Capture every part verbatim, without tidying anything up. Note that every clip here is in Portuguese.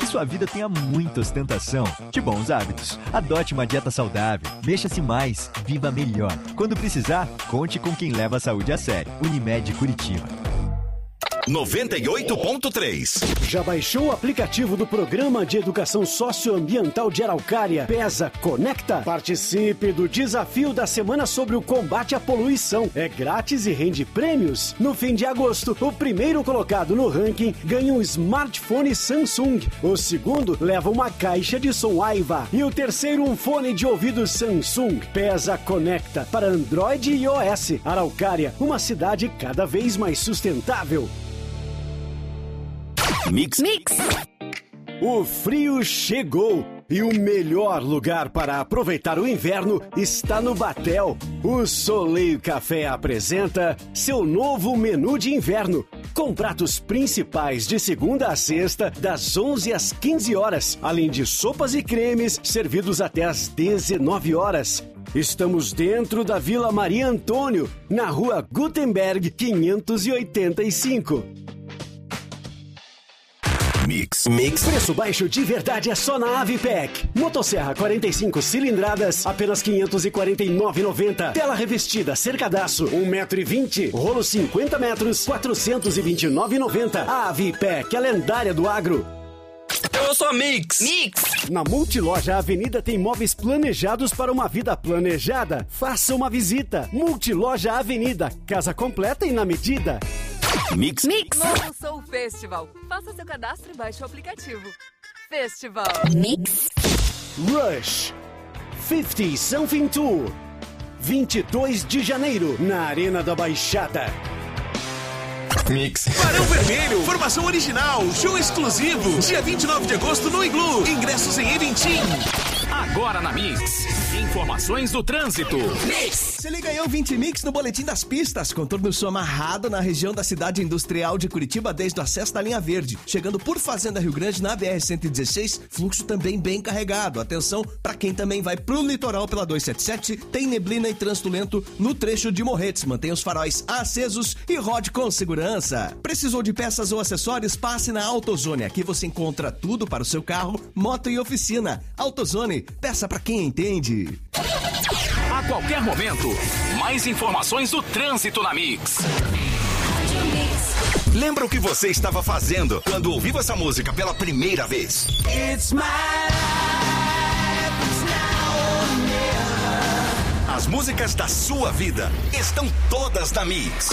sua vida tenha muita ostentação. De bons hábitos, adote uma dieta saudável, mexa-se mais, viva melhor. Quando precisar, conte com quem leva a saúde a sério. Unimed Curitiba. noventa e oito ponto três. Já baixou o aplicativo do Programa de Educação Socioambiental de Araucária, PESA Conecta? Participe do desafio da semana sobre o combate à poluição. É grátis e rende prêmios. No fim de agosto, o primeiro colocado no ranking ganha um smartphone Samsung. O segundo leva uma caixa de som Aiva. E o terceiro um fone de ouvido Samsung. PESA Conecta para Android e iOS. Araucária, uma cidade cada vez mais sustentável. Mix. Mix. O frio chegou e o melhor lugar para aproveitar o inverno está no Batel. O Soleil Café apresenta seu novo menu de inverno, com pratos principais de segunda a sexta, das onze às quinze horas, além de sopas e cremes servidos até às dezenove horas. Estamos dentro da Vila Maria Antônio, na rua Gutenberg quinhentos e oitenta e cinco. Mix. Mix. Preço baixo de verdade é só na Avipec. Motosserra quarenta e cinco cilindradas, apenas quinhentos e quarenta e nove reais e noventa centavos. Tela revestida, cercadaço, um metro e vinte. Rolo cinquenta metros, quatrocentos e vinte e nove reais e noventa centavos. A Avipec, a lendária do agro. Eu sou a Mix. Mix. Na Multiloja Avenida tem móveis planejados para uma vida planejada. Faça uma visita. Multiloja Avenida, casa completa e na medida. Mix. Mix. Novo Soul Festival. Faça seu cadastro e baixe o aplicativo. Festival. Mix. Rush. cinquenta Something Tour. vinte e dois de janeiro, na Arena da Baixada. Mix. Barão Vermelho, formação original, show exclusivo. Dia vinte e nove de agosto no Iglu. Ingressos em Eventim. Agora na Mix. Informações do trânsito. Mix. Se liga aí, o vinte Mix no Boletim das Pistas. Contorno sul amarrado na região da cidade industrial de Curitiba desde o acesso da linha verde. Chegando por Fazenda Rio Grande na B R cento e dezesseis, fluxo também bem carregado. Atenção para quem também vai pro litoral pela duzentos e setenta e sete. Tem neblina e trânsito lento no trecho de Morretes. Mantenha os faróis acesos e rode com segurança. Precisou de peças ou acessórios? Passe na AutoZone. Aqui você encontra tudo para o seu carro, moto e oficina. AutoZone, peça para quem entende. A qualquer momento, mais informações do trânsito na Mix. Lembra o que você estava fazendo quando ouviu essa música pela primeira vez? It's my life, it's now or never. As músicas da sua vida estão todas na Mix.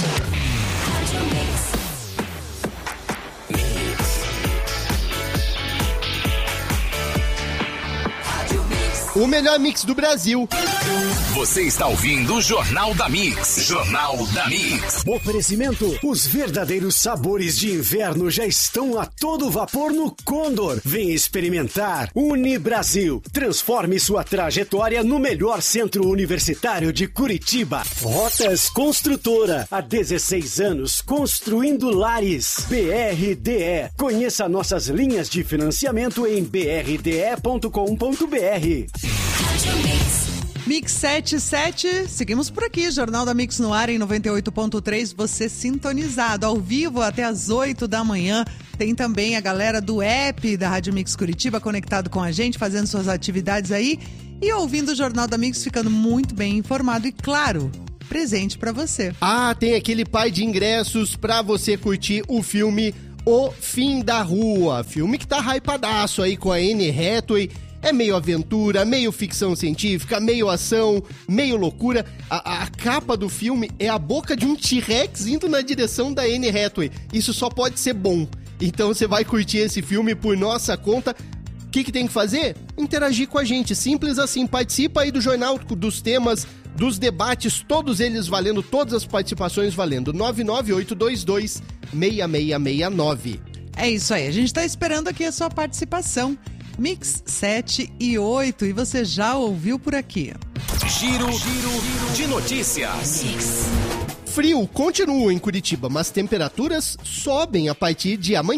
O melhor mix do Brasil. Você está ouvindo o Jornal da Mix. Jornal da Mix. Oferecimento: os verdadeiros sabores de inverno já estão a todo vapor no Condor. Vem experimentar. Unibrasil. Transforme sua trajetória no melhor centro universitário de Curitiba. Rotas Construtora. Há dezesseis anos construindo lares. B R D E. Conheça nossas linhas de financiamento em b r d e ponto com ponto b r. Mix setenta e sete, seguimos por aqui, Jornal da Mix no ar em noventa e oito ponto três, você sintonizado ao vivo até as oito da manhã. Tem também a galera do app da Rádio Mix Curitiba conectado com a gente, fazendo suas atividades aí e ouvindo o Jornal da Mix, ficando muito bem informado e, claro, presente pra você. Ah, tem aquele pai de ingressos pra você curtir o filme O Fim da Rua, filme que tá hypadaço aí com a Anne Hathaway. É meio aventura, meio ficção científica, meio ação, meio loucura. A, a capa do filme é a boca de um T-Rex indo na direção da Anne Hathaway. Isso só pode ser bom. Então você vai curtir esse filme por nossa conta. O que, que tem que fazer? Interagir com a gente. Simples assim. Participa aí do jornal, dos temas, dos debates, todos eles valendo, todas as participações valendo. nove nove oito dois dois, seis seis seis nove. É isso aí. A gente tá esperando aqui a sua participação. Mix sete e oito, e você já ouviu por aqui. Giro, giro, giro de notícias. Frio continua em Curitiba, mas temperaturas sobem a partir de amanhã.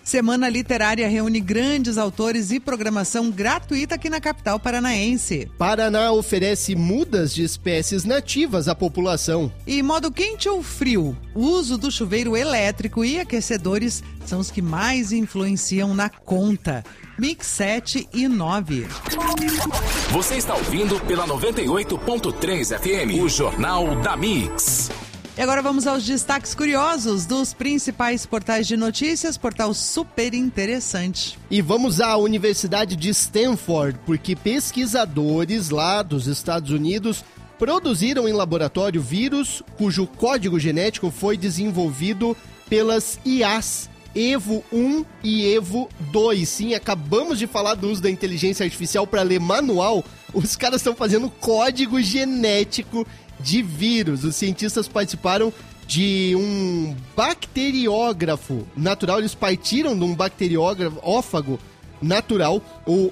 Semana Literária reúne grandes autores e programação gratuita aqui na capital paranaense. Paraná oferece mudas de espécies nativas à população. E modo quente ou frio? O uso do chuveiro elétrico e aquecedores são os que mais influenciam na conta. Mix sete e nove. Você está ouvindo pela noventa e oito ponto três F M, o Jornal da Mix. E agora vamos aos destaques curiosos dos principais portais de notícias, portal super interessante. E vamos à Universidade de Stanford, porque pesquisadores lá dos Estados Unidos produziram em laboratório vírus cujo código genético foi desenvolvido pelas I As Evo um e Evo dois. Sim, acabamos de falar do uso da inteligência artificial para ler manual. Os caras estão fazendo código genético de vírus. Os cientistas participaram de um bacteriógrafo natural. Eles partiram de um bacteriófago natural, o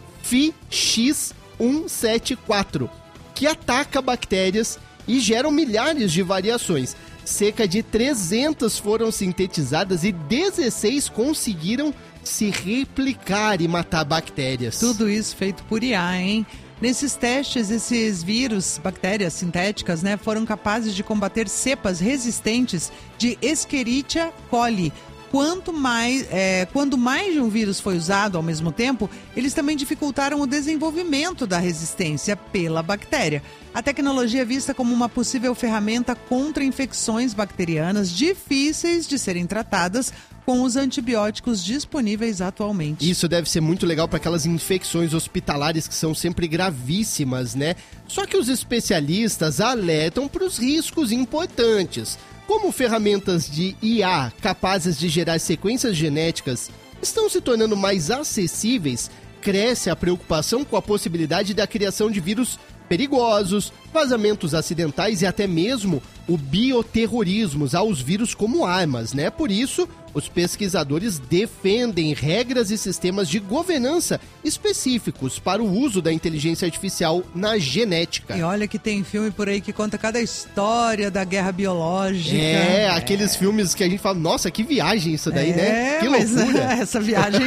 F X cento e setenta e quatro, que ataca bactérias e geram milhares de variações. Cerca de trezentas foram sintetizadas e dezesseis conseguiram se replicar e matar bactérias. Tudo isso feito por I A, hein? Nesses testes, esses vírus, bactérias sintéticas, né, foram capazes de combater cepas resistentes de Escherichia coli. Quanto mais, é, quando mais de um vírus foi usado ao mesmo tempo, eles também dificultaram o desenvolvimento da resistência pela bactéria. A tecnologia é vista como uma possível ferramenta contra infecções bacterianas difíceis de serem tratadas com os antibióticos disponíveis atualmente. Isso deve ser muito legal para aquelas infecções hospitalares que são sempre gravíssimas, né? Só que os especialistas alertam para os riscos importantes. Como ferramentas de I A capazes de gerar sequências genéticas estão se tornando mais acessíveis, cresce a preocupação com a possibilidade da criação de vírus perigosos, vazamentos acidentais e até mesmo o bioterrorismo, usar os vírus como armas, né? Por isso, os pesquisadores defendem regras e sistemas de governança específicos para o uso da inteligência artificial na genética. E olha que tem filme por aí que conta cada história da guerra biológica. É, é. aqueles filmes que a gente fala, nossa, que viagem isso daí, é, né? Que mas loucura. Essa viagem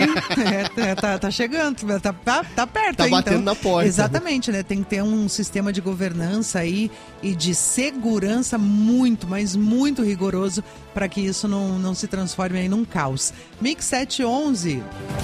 é, tá, tá chegando, tá, tá, tá perto. Tá aí, batendo então. na porta. Exatamente, né? Tem que ter um sistema de governança aí e de segurança muito, mas muito rigoroso para que isso não, não se transforme aí num caos. Mix sete e onze.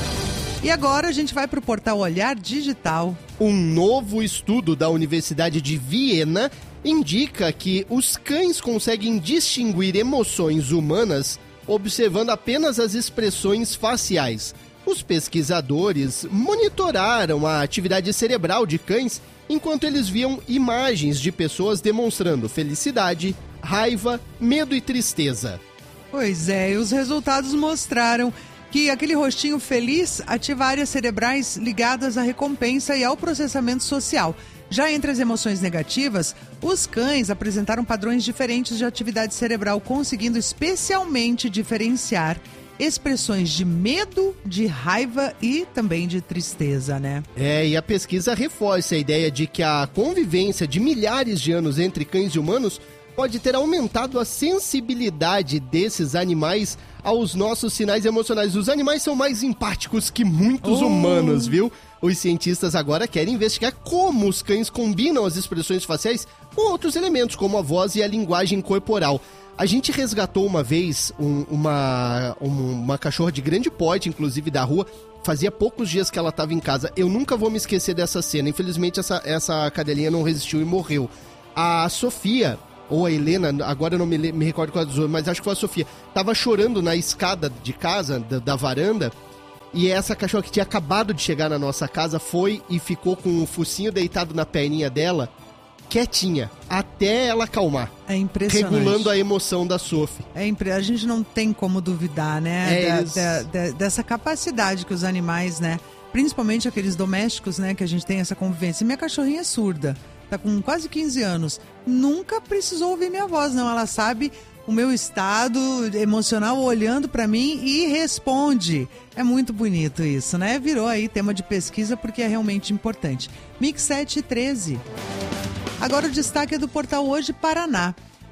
E agora a gente vai para o portal Olhar Digital. Um novo estudo da Universidade de Viena indica que os cães conseguem distinguir emoções humanas observando apenas as expressões faciais. Os pesquisadores monitoraram a atividade cerebral de cães enquanto eles viam imagens de pessoas demonstrando felicidade, raiva, medo e tristeza. Pois é, e os resultados mostraram que aquele rostinho feliz ativa áreas cerebrais ligadas à recompensa e ao processamento social. Já entre as emoções negativas, os cães apresentaram padrões diferentes de atividade cerebral, conseguindo especialmente diferenciar expressões de medo, de raiva e também de tristeza, né? É, e a pesquisa reforça a ideia de que a convivência de milhares de anos entre cães e humanos pode ter aumentado a sensibilidade desses animais aos nossos sinais emocionais. Os animais são mais empáticos que muitos oh. humanos, viu? Os cientistas agora querem investigar como os cães combinam as expressões faciais com outros elementos, como a voz e a linguagem corporal. A gente resgatou uma vez um, uma, um, uma cachorra de grande porte, inclusive da rua. Fazia poucos dias que ela estava em casa. Eu nunca vou me esquecer dessa cena. Infelizmente, essa, essa cadelinha não resistiu e morreu. A Sofia, ou a Helena, agora eu não me, me recordo qual das duas, mas acho que foi a Sofia, tava chorando na escada de casa, da, da varanda, e essa cachorra que tinha acabado de chegar na nossa casa foi e ficou com o focinho deitado na perninha dela, quietinha, até ela acalmar. É impressionante. Regulando a emoção da Sophie. É impre... A gente não tem como duvidar, né? É, da, eles... da, da, dessa capacidade que os animais, né? Principalmente aqueles domésticos, né? Que a gente tem essa convivência. Minha cachorrinha é surda, tá com quase quinze anos. Nunca precisou ouvir minha voz, não. Ela sabe o meu estado emocional olhando pra mim e responde. É muito bonito isso, né? Virou aí tema de pesquisa porque é realmente importante. Mix sete e treze. Agora o destaque é do portal Hoje Paraná.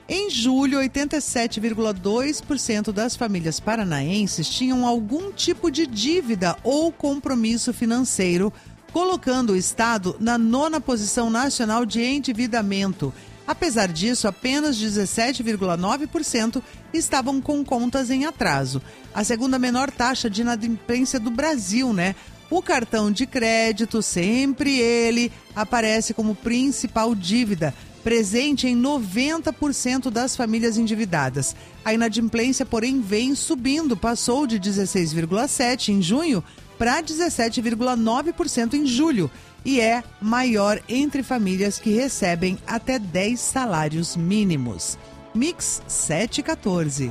Em julho, oitenta e sete vírgula dois por cento das famílias paranaenses tinham algum tipo de dívida ou compromisso financeiro, colocando o estado na nona posição nacional de endividamento. Apesar disso, apenas dezessete vírgula nove por cento estavam com contas em atraso. A segunda menor taxa de inadimplência do Brasil, né? O cartão de crédito, sempre ele, aparece como principal dívida, presente em noventa por cento das famílias endividadas. A inadimplência, porém, vem subindo, passou de dezesseis vírgula sete por cento em junho para dezessete vírgula nove por cento em julho e é maior entre famílias que recebem até dez salários mínimos. Mix sete e quatorze.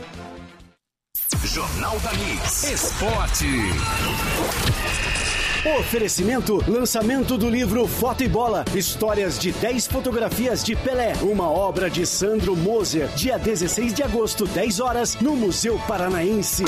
Jornal da Mix. Esporte. Oferecimento, lançamento do livro Foto e Bola, histórias de dez fotografias de Pelé, uma obra de Sandro Moser, dia dezesseis de agosto, dez horas, no Museu Paranaense.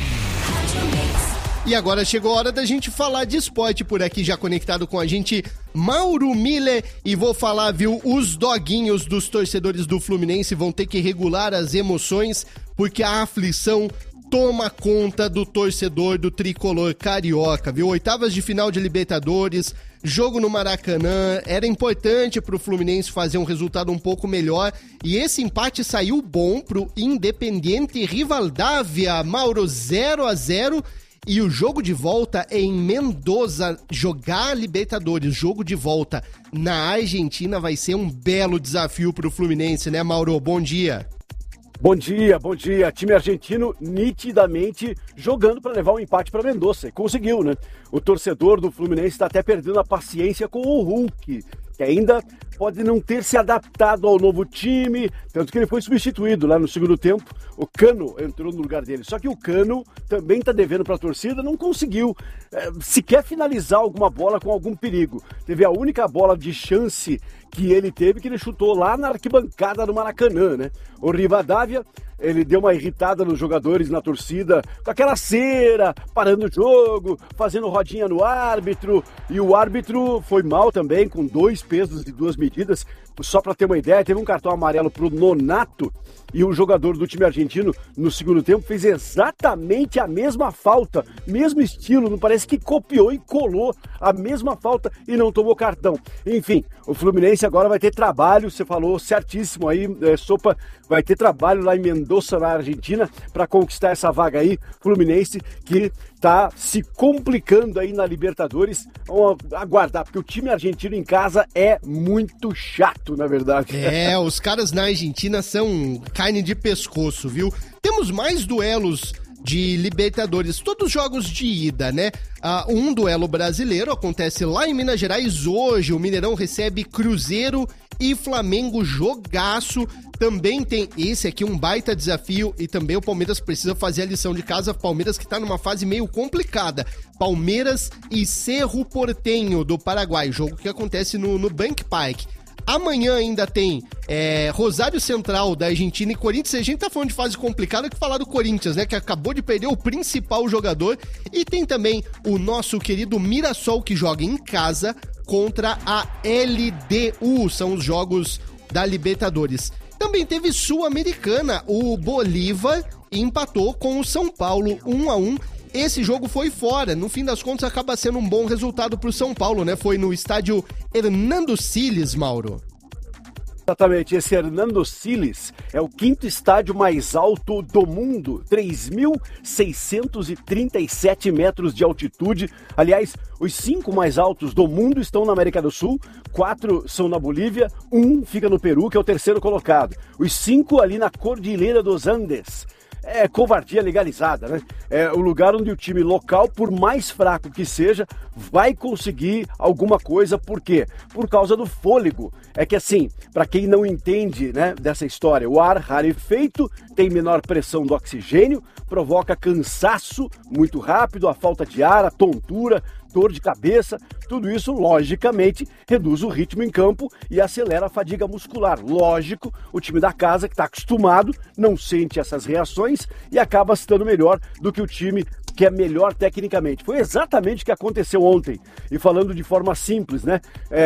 E agora chegou a hora da gente falar de esporte por aqui, já conectado com a gente, Mauro Miller, e vou falar, viu, os doguinhos dos torcedores do Fluminense vão ter que regular as emoções, porque a aflição toma conta do torcedor do tricolor carioca, viu? Oitavas de final de Libertadores, jogo no Maracanã, era importante pro Fluminense fazer um resultado um pouco melhor, e esse empate saiu bom pro Independiente Rivadavia, Mauro, zero a zero, e o jogo de volta é em Mendoza. Jogar Libertadores, jogo de volta na Argentina vai ser um belo desafio pro Fluminense, né, Mauro? Bom dia. Bom dia, bom dia. Time argentino nitidamente jogando para levar um empate para Mendoza. E conseguiu, né? O torcedor do Fluminense está até perdendo a paciência com o Hulk, que ainda pode não ter se adaptado ao novo time, tanto que ele foi substituído lá no segundo tempo. O Cano entrou no lugar dele. Só que o Cano também está devendo para a torcida, não conseguiu é, sequer finalizar alguma bola com algum perigo. Teve a única bola de chance que ele teve, que ele chutou lá na arquibancada do Maracanã, né? O Rivadavia, ele deu uma irritada nos jogadores, na torcida, com aquela cera, parando o jogo, fazendo rodinha no árbitro, e o árbitro foi mal também, com dois pesos e duas medidas. Só para ter uma ideia, teve um cartão amarelo pro Nonato, e o jogador do time argentino, no segundo tempo, fez exatamente a mesma falta, mesmo estilo, não parece que copiou e colou a mesma falta e não tomou cartão. Enfim, o Fluminense agora vai ter trabalho, você falou certíssimo aí, é, Sopa, vai ter trabalho lá em Mendoza, na Argentina, para conquistar essa vaga aí, Fluminense, que tá se complicando aí na Libertadores. Vamos aguardar, porque o time argentino em casa é muito chato, na verdade. É, os caras na Argentina são carne de pescoço, viu? Temos mais duelos de Libertadores, todos jogos de ida, né? Ah, um duelo brasileiro acontece lá em Minas Gerais hoje, o Mineirão recebe Cruzeiro e Flamengo, jogaço. Também tem esse aqui, um baita desafio, e também o Palmeiras precisa fazer a lição de casa. Palmeiras que tá numa fase meio complicada. Palmeiras e Cerro Porteño do Paraguai, jogo que acontece no, no Bank Park. Amanhã ainda tem é, Rosário Central da Argentina e Corinthians. A gente tá falando de fase complicada, que falar do Corinthians, né? Que acabou de perder o principal jogador. E tem também o nosso querido Mirassol, que joga em casa contra a L D U. São os jogos da Libertadores. Também teve Sul-Americana. O Bolívar empatou com o São Paulo um a um. Esse jogo foi fora, no fim das contas acaba sendo um bom resultado pro São Paulo, né? Foi no estádio Hernando Siles, Mauro. Exatamente, esse Hernando Siles é o quinto estádio mais alto do mundo, três mil seiscentos e trinta e sete metros de altitude. Aliás, os cinco mais altos do mundo estão na América do Sul, quatro são na Bolívia, um fica no Peru, que é o terceiro colocado. Os cinco ali na Cordilheira dos Andes. É covardia legalizada, né? É o lugar onde o time local, por mais fraco que seja, vai conseguir alguma coisa. Por quê? Por causa do fôlego. É que assim, para quem não entende, né, dessa história, o ar rarefeito tem menor pressão do oxigênio, provoca cansaço muito rápido, a falta de ar, a tontura, dor de cabeça, tudo isso, logicamente, reduz o ritmo em campo e acelera a fadiga muscular. Lógico, o time da casa, que está acostumado, não sente essas reações e acaba se dando melhor do que o time que é melhor tecnicamente. Foi exatamente o que aconteceu ontem. E falando de forma simples, né? É,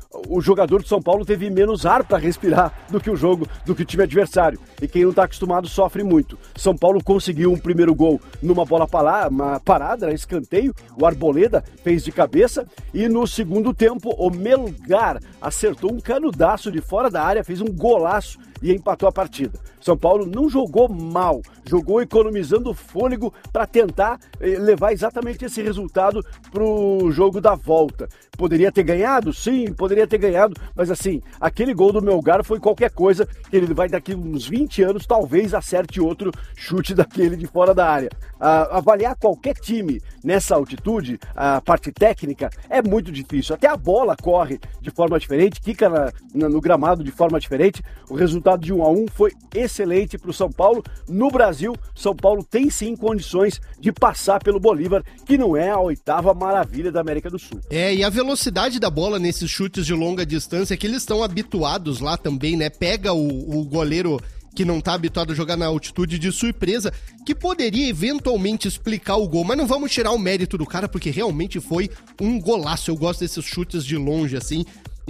o jogador do São Paulo teve menos ar para respirar do que o jogo, do que o time adversário. E quem não está acostumado sofre muito. São Paulo conseguiu um primeiro gol numa bola uma parada, escanteio, o Arboleda fez de cabeça, e no segundo tempo o Melgar acertou um canudaço de fora da área, fez um golaço e empatou a partida. São Paulo não jogou mal, jogou economizando fôlego para tentar eh, levar exatamente esse resultado para o jogo da volta. Poderia ter ganhado? Sim, poderia ter ganhado, mas assim, aquele gol do Melgar foi qualquer coisa, que ele vai daqui uns vinte anos, talvez acerte outro chute daquele de fora da área. Ah, avaliar qualquer time nessa altitude, a parte técnica, é muito difícil. Até a bola corre de forma diferente, quica na, na, no gramado de forma diferente. O resultado de um a um foi excelente para o São Paulo. No Brasil, São Paulo tem sim condições de passar pelo Bolívar, que não é a oitava maravilha da América do Sul. É, e a velocidade da bola nesses chutes de longa distância, que eles estão habituados lá também, né? Pega o, o goleiro que não tá habituado a jogar na altitude de surpresa, que poderia eventualmente explicar o gol, mas não vamos tirar o mérito do cara, porque realmente foi um golaço. Eu gosto desses chutes de longe, assim,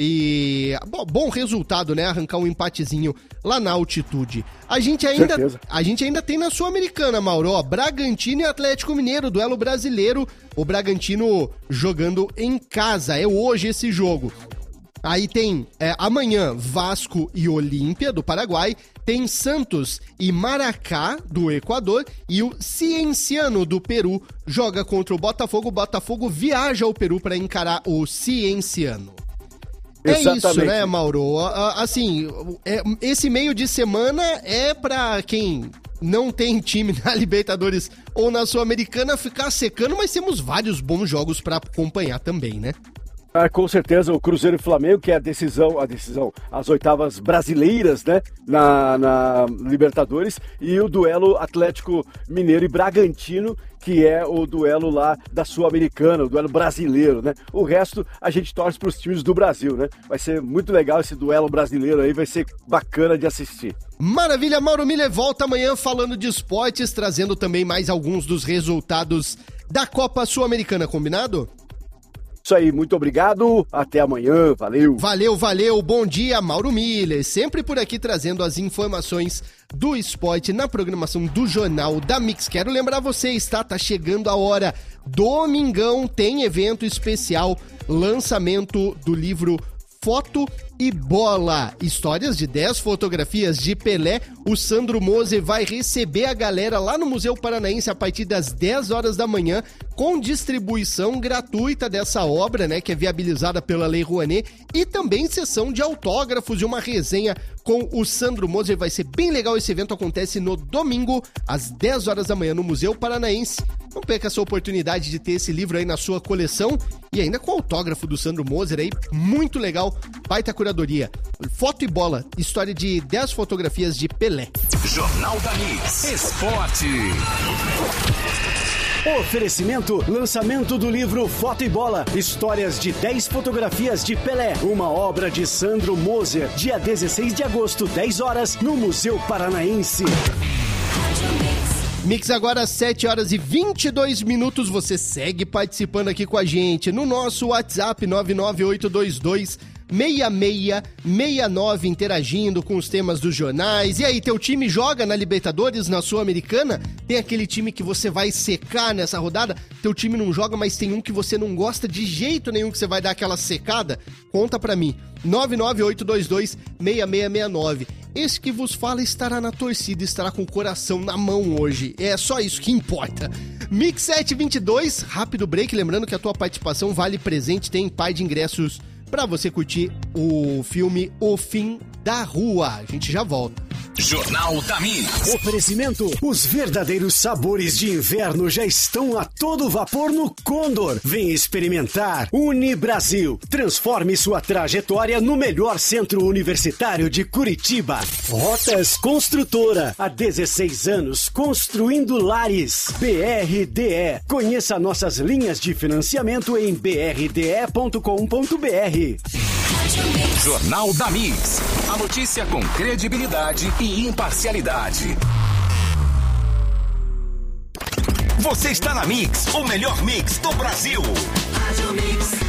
e bom resultado, né? Arrancar um empatezinho lá na altitude. A gente ainda, a gente ainda tem na Sul-Americana, Mauro, ó, Bragantino e Atlético Mineiro, duelo brasileiro, o Bragantino jogando em casa, é hoje esse jogo. Aí tem é, amanhã Vasco e Olímpia, do Paraguai, tem Santos e Maracá, do Equador, e o Cienciano, do Peru, joga contra o Botafogo. O Botafogo viaja ao Peru para encarar o Cienciano. Exatamente. É isso, né, Mauro? Assim, esse meio de semana é pra quem não tem time na Libertadores ou na Sul-Americana ficar secando, mas temos vários bons jogos pra acompanhar também, né? Ah, com certeza, o Cruzeiro e Flamengo, que é a decisão, a decisão, as oitavas brasileiras, né, na, na Libertadores, e o duelo Atlético Mineiro e Bragantino, que é o duelo lá da Sul-Americana, o duelo brasileiro, né? O resto a gente torce para os times do Brasil, né? Vai ser muito legal esse duelo brasileiro aí, vai ser bacana de assistir. Maravilha, Mauro Miller volta amanhã falando de esportes, trazendo também mais alguns dos resultados da Copa Sul-Americana, combinado? Isso aí, muito obrigado, até amanhã, valeu. Valeu, valeu, bom dia, Mauro Miller, sempre por aqui trazendo as informações do esporte na programação do Jornal da Mix. Quero lembrar vocês, tá? Tá chegando a hora, domingão tem evento especial, lançamento do livro Foto e Bola, histórias de dez fotografias de Pelé. O Sandro Moser vai receber a galera lá no Museu Paranaense a partir das dez horas da manhã, com distribuição gratuita dessa obra, né, que é viabilizada pela Lei Rouanet, e também sessão de autógrafos e uma resenha com o Sandro Moser. Vai ser bem legal, esse evento acontece no domingo, às dez horas da manhã, no Museu Paranaense. Não perca essa oportunidade de ter esse livro aí na sua coleção, e ainda com o autógrafo do Sandro Moser aí, muito legal, baita curadoria. Foto e Bola, história de dez fotografias de Pelé. Jornal da Mix, esporte. Oferecimento, lançamento do livro Foto e Bola, histórias de dez fotografias de Pelé, uma obra de Sandro Moser, dia dezesseis de agosto, dez horas, no Museu Paranaense. Mix agora às sete horas e vinte e dois minutos, você segue participando aqui com a gente no nosso WhatsApp nove nove oito dois dois seis seis seis nove, interagindo com os temas dos jornais. E aí, teu time joga na Libertadores, na Sul-Americana? Tem aquele time que você vai secar nessa rodada? Teu time não joga, mas tem um que você não gosta de jeito nenhum, que você vai dar aquela secada? Conta pra mim, nove nove oito dois dois seis seis seis nove. Esse que vos fala estará na torcida, estará com o coração na mão hoje. É só isso que importa. Mix sete vinte e dois, rápido break. Lembrando que a tua participação vale presente, tem par de ingressos pra você curtir o filme O Fim da Rua. A gente já volta. Jornal da Mix. Oferecimento, os verdadeiros sabores de inverno já estão a todo vapor no Condor. Vem experimentar. Unibrasil, transforme sua trajetória no melhor centro universitário de Curitiba. Rotas Construtora, há dezesseis anos construindo lares. B R D E, conheça nossas linhas de financiamento em b r d e ponto com ponto b r. Jornal da Mix, a notícia com credibilidade e imparcialidade. Você está na Mix, o melhor mix do Brasil. Rádio Mix.